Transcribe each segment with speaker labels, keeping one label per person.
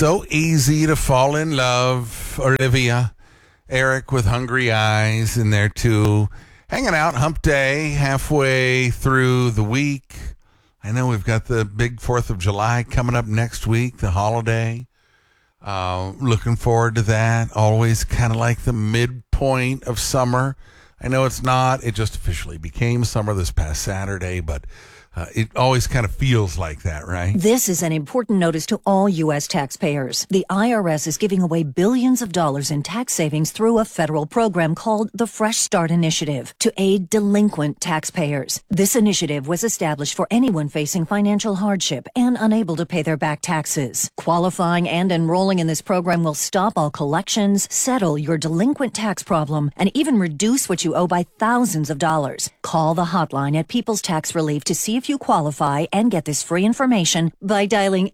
Speaker 1: So easy to fall in love. Olivia, Eric with hungry eyes in there too. Hanging out, hump day, halfway through the week. I know we've got the big 4th of July coming up next week, the holiday. Looking forward to that. Always kind of like the midpoint of summer. I know it's not. It just officially became summer this past Saturday, but it always kind of feels like that, right?
Speaker 2: This is an important notice to all U.S. taxpayers. The IRS is giving away billions of dollars in tax savings through a federal program called the Fresh Start Initiative to aid delinquent taxpayers. This initiative was established for anyone facing financial hardship and unable to pay their back taxes. Qualifying and enrolling in this program will stop all collections, settle your delinquent tax problem, and even reduce what you owe by thousands of dollars. Call the hotline at People's Tax Relief to see if you qualify and get this free information by dialing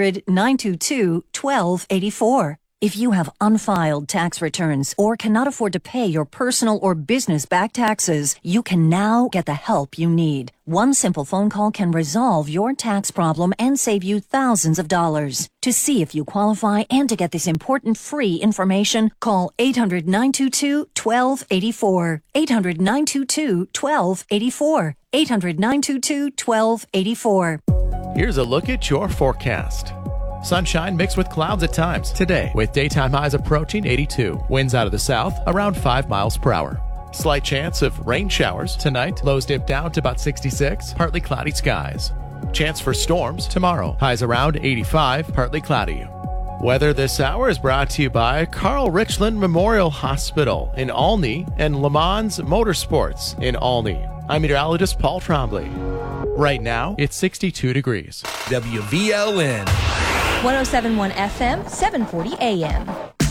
Speaker 2: 800-922-1284. If you have unfiled tax returns or cannot afford to pay your personal or business back taxes, you can now get the help you need. One simple phone call can resolve your tax problem and save you thousands of dollars. To see if you qualify and to get this important free information, call 800-922-1284. 800-922-1284. 800-922-1284.
Speaker 3: Here's a look at your forecast. Sunshine mixed with clouds at times today, with daytime highs approaching 82. Winds out of the south around 5 miles per hour. Slight chance of rain showers tonight. Lows dip down to about 66. Partly cloudy skies. Chance for storms tomorrow. Highs around 85. Partly cloudy. Weather this hour is brought to you by Carl Richland Memorial Hospital in Olney and Le Mans Motorsports in Olney. I'm meteorologist Paul Trombley. Right now, it's 62 degrees.
Speaker 4: WVLN.
Speaker 5: 107.1 FM, 740 AM.